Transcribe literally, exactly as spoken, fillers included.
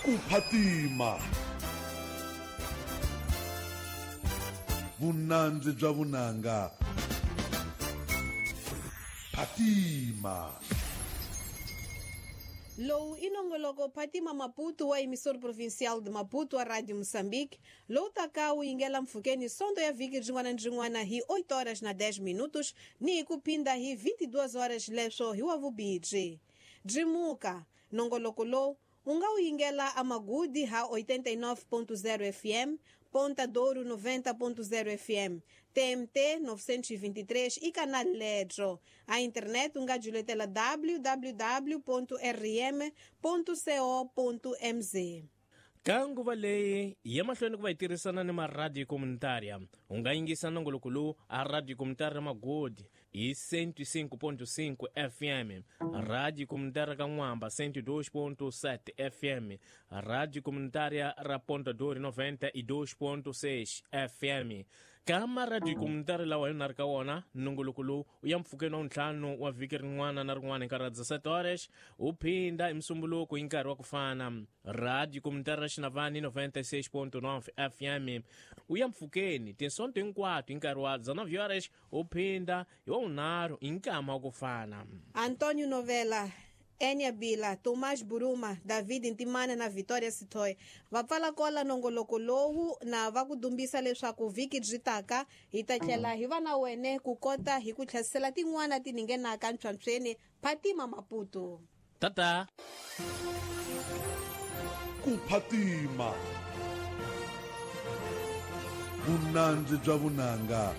Kuphatima. Vunandzi bya vunanga. Phatima. Lowu inongoloko Phatima Maputo wa emissora provincial de Maputo a Rádio Moçambique. Lowu taka u yingela mfukeni sondo ya viki jingwana njingwana hi oito horas na dez minutos ni kupinda hi vinte e duas horas leswo hi wavubidzi. Drimuka, nongoloko lowu unga u yingela amagudi ha oitenta e nove ponto zero F M, Ponta Douro noventa ponto zero F M, T M T novecentos e vinte e três e canal Ledro. A internet unga juletela w w w ponto r m ponto co ponto m z. Kangu valeyi ya mahlweni ku va tirhisana ni maradio comunitaria u nga yingisa nongoloko lowu a radio comunitaria Magodi hi cento e cinco ponto cinco F M, radio comunitaria ka Nwamba cento e dois ponto sete F M, radio comunitaria ra Ponta Douro noventa e dois ponto seis F M. Kama radio comunitaria lawa hi narika wona nongoloko lowu u ya mpfukeni wa ntlhanu wa vhiki rin'wana na rin'wana hi nkarhi wa dezesete horas u phinda hi msumbuluko hi nkarhi wa ku fana. Radio comunitaria Xinavani noventa e seis ponto nove F M u ya mpfukeni tinsonto hinkwato hi nkarhi wa dezenove horas u phinda hi wunharhu hi nkama wa ku fana. Antônio Novela, Enia Bila, Tomás Buruma, David Ntimana na Vitória Sitoy va pfala kola nongoloko lowu na va ku dumbisa leswaku vhiki byi taka hi ta tlhela hi va na wene ku kota hi ku tlherisela tin'wana ti ningenaka ntshwantsweni. Phatima Maputo. Tata. Kuphatima. Vunandzi bya vunanga.